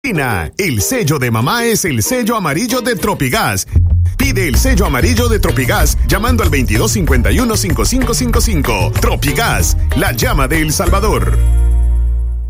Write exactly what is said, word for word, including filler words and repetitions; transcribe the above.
El sello de mamá es el sello amarillo de Tropigas. Pide el sello amarillo de Tropigas llamando al veintidós cincuenta y uno cincuenta y cinco cincuenta y cinco. Tropigas, la llama de El Salvador.